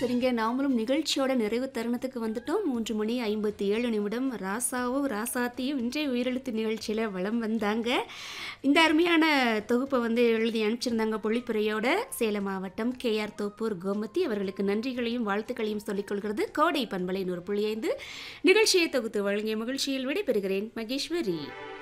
சரிங்க. நாமளும் நிகழ்ச்சியோட நிறைவு தருணத்துக்கு வந்துட்டோம். 3 மணி 57 நிமிடம். ராசாவும், ராசாத்தியும் இன்றைய உயிரெழுத்து நிகழ்ச்சியில வலம் வந்தாங்க. இந்த அருமையான தொகுப்ப எழுதி அனுப்பிச்சிருந்தாங்க பொழிப்புரையோட சேலம் மாவட்டம் கேஆர் தோப்பூர் கோமதி. அவர்களுக்கு நன்றிகளையும் வாழ்த்துக்களையும் சொல்லிக் கொள்கிறது கோடை பண்பலை 100.5 நிகழ்ச்சியை தொகுத்து வழங்கிய மகிழ்ச்சியில் விடைபெறுகிறேன் மகேஸ்வரி.